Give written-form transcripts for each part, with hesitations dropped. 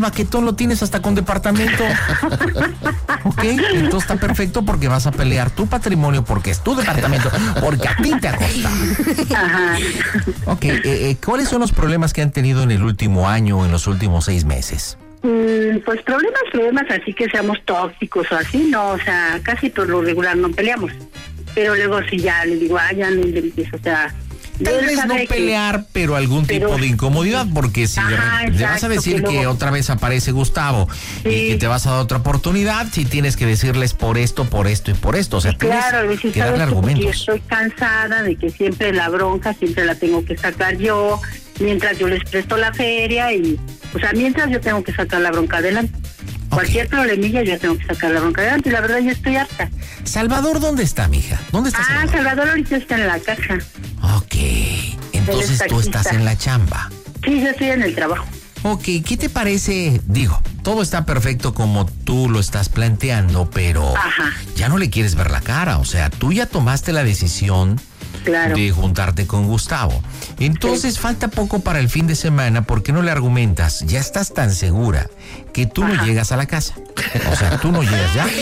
Baquetón lo tienes hasta con departamento. Ok, entonces está perfecto porque vas a pelear tu patrimonio porque es tu departamento, porque a ti te acosta. Ajá. Ok, ¿cuáles son los problemas que han tenido en el último año o en los últimos 6 meses? Pues problemas así que seamos tóxicos o así, no, o sea, casi por lo regular no peleamos. Pero luego si ya le digo, ya no le empiezo, o sea... Tal vez no pelear, pero algún tipo de incomodidad, porque si le vas a decir que otra vez aparece Gustavo y que te vas a dar otra oportunidad, si tienes que decirles por esto y por esto, o sea, claro, tienes que darle argumentos. Yo estoy cansada de que siempre la bronca, siempre la tengo que sacar yo, mientras yo les presto la feria y, o sea, mientras yo tengo que sacar la bronca adelante. Cualquier problemilla yo tengo que sacar la bronca adelante y la verdad yo estoy harta. Salvador, ¿dónde está, mija? ¿Dónde está Salvador? Salvador ahorita está en la casa. Ok, entonces tú estás en la chamba. Sí, yo estoy en el trabajo. Ok, ¿qué te parece? Digo, todo está perfecto como tú lo estás planteando, pero ya no le quieres ver la cara, o sea, tú ya tomaste la decisión de juntarte con Gustavo. Entonces falta poco para el fin de semana, ¿por qué no le argumentas? Ya estás tan segura que tú no llegas a la casa. O sea, tú no llegas ya.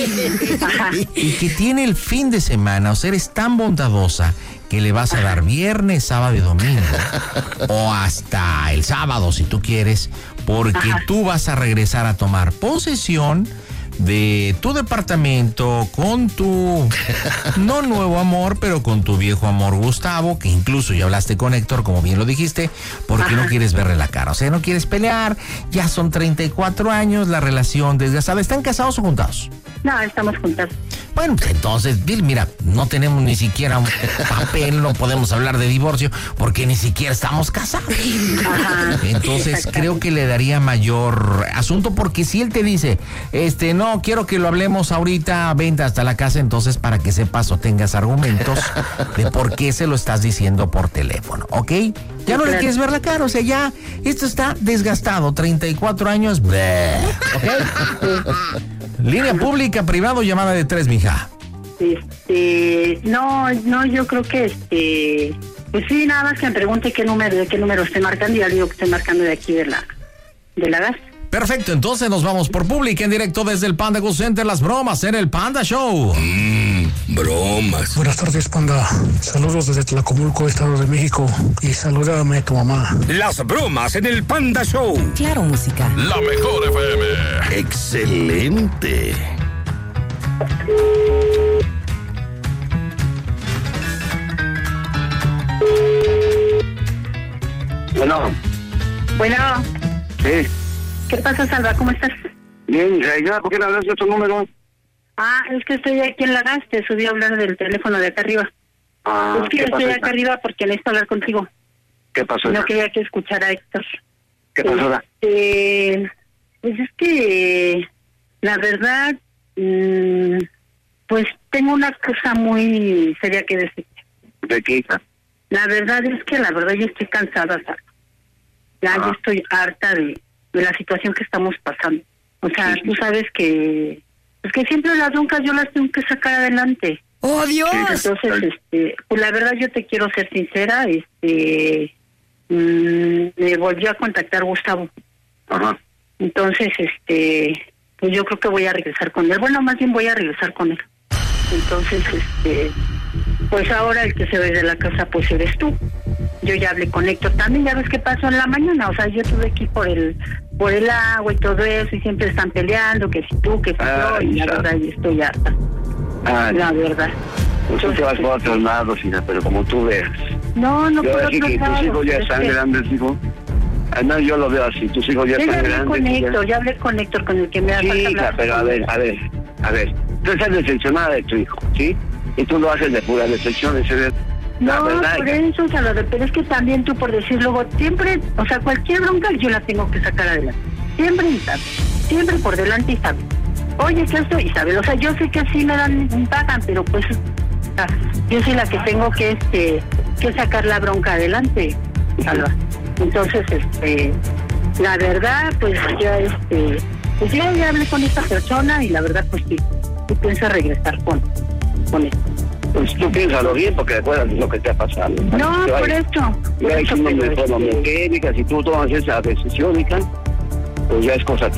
Y que tiene el fin de semana, o sea, eres tan bondadosa que le vas a dar viernes, sábado y domingo. O hasta el sábado, si tú quieres, porque tú vas a regresar a tomar posesión de tu departamento con tu, no nuevo amor, pero con tu viejo amor Gustavo, que incluso ya hablaste con Héctor, como bien lo dijiste, porque no quieres verle la cara, o sea, no quieres pelear, ya son 34 años, la relación desgastada. ¿Están casados o juntados? No, estamos juntados. Bueno, pues entonces, mira, no tenemos ni siquiera un papel, no podemos hablar de divorcio, porque ni siquiera estamos casados. Entonces, creo que le daría mayor asunto, porque si él te dice, no, quiero que lo hablemos ahorita, vente hasta la casa, entonces para que sepas o tengas argumentos de por qué se lo estás diciendo por teléfono, ¿ok? Ya no le quieres ver la cara, o sea, ya, esto está desgastado, 34 años, ¿ok? Línea pública, privado, llamada de 3, mija. No, yo creo que pues sí, nada más que me pregunte de qué número estoy marcando y ya le digo que estoy marcando de aquí de la gas. Perfecto, entonces nos vamos por Pública en directo desde el Panda Go Center, las bromas en el Panda Show. Bromas. Buenas tardes, Panda. Saludos desde Tlacomulco, Estado de México. Y salúdame a tu mamá. Las bromas en el Panda Show. Claro, música. La mejor FM. Excelente. Bueno. Sí. ¿Qué pasa, Salva? ¿Cómo estás? Bien, Reina, ¿por qué no hablas de otro número? Es que estoy aquí en la gas, te subí a hablar del teléfono de acá arriba. Es que estoy acá arriba porque necesito hablar contigo. ¿Qué pasó? No quería que escuchara a Héctor. ¿Qué pasó? Pues es que, la verdad, pues tengo una cosa muy seria que decir. ¿De qué, hija? La verdad yo estoy cansada, Salva. Yo estoy harta de la situación que estamos pasando. O sea, tú sabes que siempre las broncas yo las tengo que sacar adelante. ¡Oh, Dios! Entonces, pues la verdad yo te quiero ser sincera, me volvió a contactar Gustavo. Entonces, pues yo creo que voy a regresar con él. Bueno, más bien voy a regresar con él. Entonces, pues ahora el que se ve de la casa, pues eres tú. Yo ya hablé con Héctor también, ya ves qué pasó en la mañana, o sea, yo estuve aquí por el agua y todo eso, y siempre están peleando, que si tú, que si yo, y la verdad yo estoy harta. La verdad. Pues tú te vas por otros lados, hija, pero como tú veas. No yo por así otros que lados. tus hijos ya están grandes, hijo. No, yo lo veo así, tus hijos ya están grandes. Ya hablé con Héctor, con el que me da falta hablar. Hija, pero a ver, tú estás decepcionada de tu hijo, ¿sí? Y tú lo haces de pura decepción, No, por eso, Salvador, pero es que también tú, por decir luego, siempre, o sea, cualquier bronca yo la tengo que sacar adelante. Siempre y sabe, siempre por delante y sabe. Oye, ¿qué estoy? Y sabe, o sea, yo sé que así me pagan, pero pues, yo soy la que tengo que sacar la bronca adelante, Salva. Entonces, la verdad, pues ya, pues ya hablé con esta persona y la verdad, pues sí pienso regresar con él. Pues tú piénsalo bien, porque recuerdas lo que te ha pasado. No, por eso. Ya hicimos mecánicas y tú tomas esa decisión, hija. pues ya es cosa